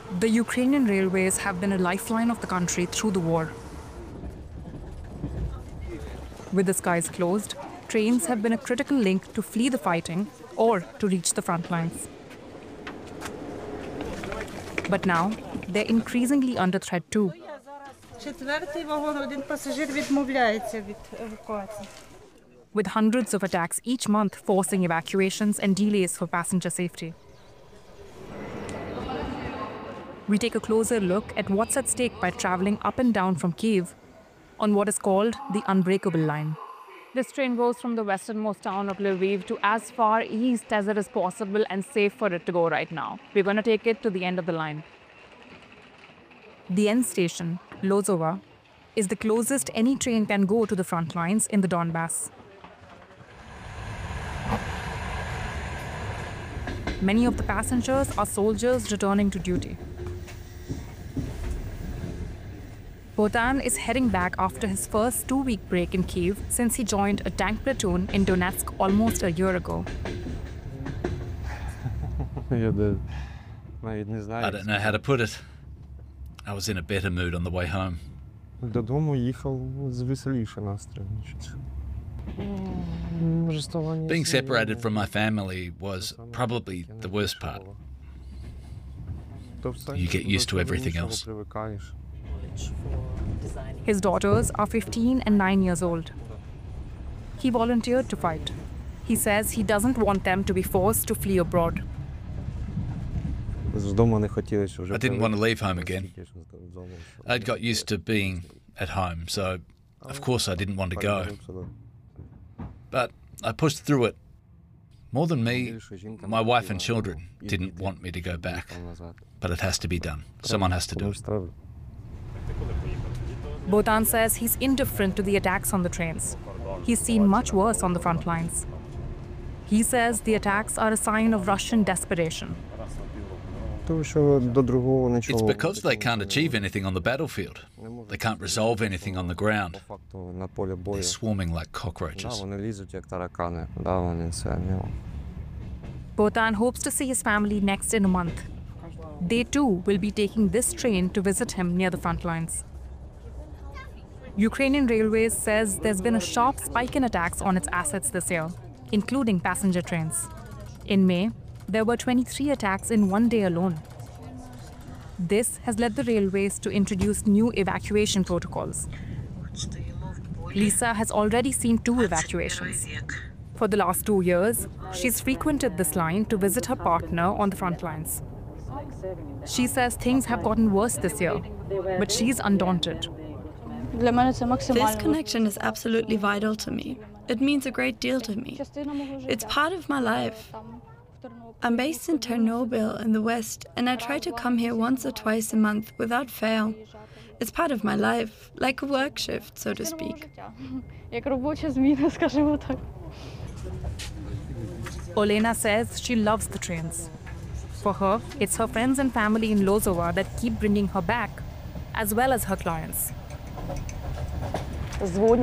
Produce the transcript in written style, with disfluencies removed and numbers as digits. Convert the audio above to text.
The Ukrainian railways have been a lifeline of the country through the war. With the skies closed, trains have been a critical link to flee the fighting or to reach the front lines. But now, they're increasingly under threat too. With hundreds of attacks each month forcing evacuations and delays for passenger safety. We take a closer look at what's at stake by traveling up and down from Kyiv on what is called the Unbreakable Line. This train goes from the westernmost town of Lviv to as far east as it is possible and safe for it to go right now. We're going to take it to the end of the line. The end station, Lozova, is the closest any train can go to the front lines in the Donbass. Many of the passengers are soldiers returning to duty. Bohdan is heading back after his first 2-week break in Kyiv since he joined a tank platoon in Donetsk almost a year ago. I don't know how to put it. I was in a better mood on the way home. Being separated from my family was probably the worst part. You get used to everything else. His daughters are 15 and 9 years old. He volunteered to fight. He says he doesn't want them to be forced to flee abroad. I didn't want to leave home again. I'd got used to being at home, so of course I didn't want to go. But I pushed through it. More than me, my wife and children didn't want me to go back. But it has to be done. Someone has to do it. Bohdan says he's indifferent to the attacks on the trains. He's seen much worse on the front lines. He says the attacks are a sign of Russian desperation. It's because they can't achieve anything on the battlefield. They can't resolve anything on the ground. They're swarming like cockroaches. Bohdan hopes to see his family next in a month. They too will be taking this train to visit him near the front lines. Ukrainian Railways says there's been a sharp spike in attacks on its assets this year, including passenger trains. In May, there were 23 attacks in one day alone. This has led the railways to introduce new evacuation protocols. Lisa has already seen 2 evacuations. For the last 2 years, she's frequented this line to visit her partner on the front lines. She says things have gotten worse this year, but she's undaunted. This connection is absolutely vital to me. It means a great deal to me. It's part of my life. I'm based in Chernobyl in the West, and I try to come here once or twice a month without fail. It's part of my life, like a work shift, so to speak. Olena says she loves the trains. For her, it's her friends and family in Lozova that keep bringing her back, as well as her clients.